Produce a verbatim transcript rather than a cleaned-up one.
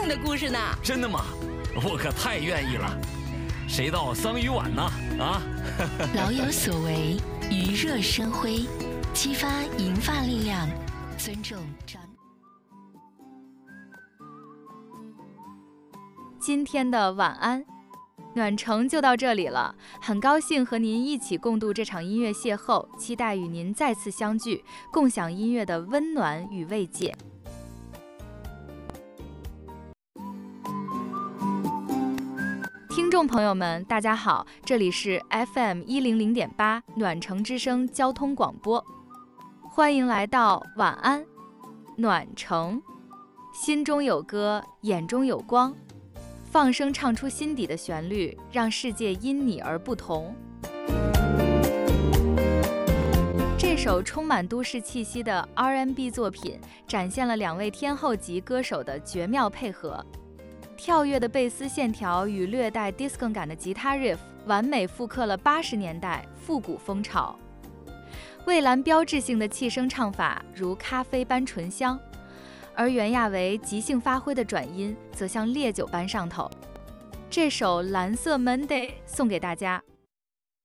命的故事呢。 真的吗？我可太愿意了。谁道桑榆晚呢？啊！ 老有所为，余热生辉，激发银发力量，尊重长。 今天的晚安暖城就到这里了，很高兴和您一起共度这场音乐邂逅，期待与您再次相聚，共享音乐的温暖与慰藉。听众朋友们，大家好，这里是 F M 一零零点八暖城之声交通广播，欢迎来到晚安暖城，心中有歌，眼中有光。放声唱出心底的旋律，让世界因你而不同。这首充满都市气息的 R and B 作品，展现了两位天后级歌手的绝妙配合。跳跃的贝斯线条与略带 disco 感的吉他 riff， 完美复刻了八十年代复古风潮。蔚蓝标志性的气声唱法如咖啡般醇香，而袁娅维即兴发挥的转音则像烈酒般上头。这首蓝色 Monday 送给大家。